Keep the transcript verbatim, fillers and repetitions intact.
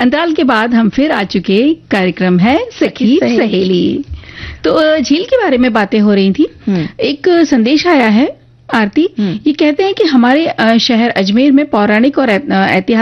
अंतराल के बाद हम फिर आ चुके। कार्यक्रम है सखी सहेली। तो अ, झील के बारे में बातें हो रही थी। एक संदेश आया है आरती। ये कहते हैं कि हमारे अ, शहर अजमेर में पौराणिक और ऐ- ऐतिहासिक